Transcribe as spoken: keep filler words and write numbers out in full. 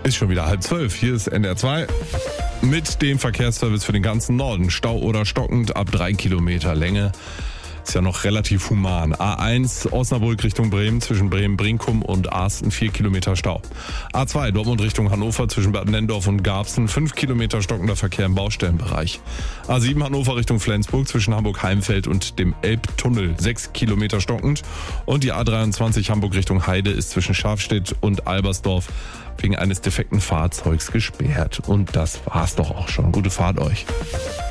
Ist schon wieder halb zwölf. Hier ist N D R zwei mit dem Verkehrsservice für den ganzen Norden. Stau oder stockend ab drei Kilometer Länge. Ist ja noch relativ human. A eins Osnabrück Richtung Bremen, zwischen Bremen-Brinkum und Arsten vier Kilometer Stau. A zwei Dortmund Richtung Hannover, zwischen Bad Nendorf und Garbsen fünf Kilometer stockender Verkehr im Baustellenbereich. A sieben Hannover Richtung Flensburg, zwischen Hamburg-Heimfeld und dem Elbtunnel sechs Kilometer stockend. Und die A dreiundzwanzig Hamburg Richtung Heide ist zwischen Scharfstedt und Albersdorf wegen eines defekten Fahrzeugs gesperrt. Und das war's doch auch schon. Gute Fahrt euch.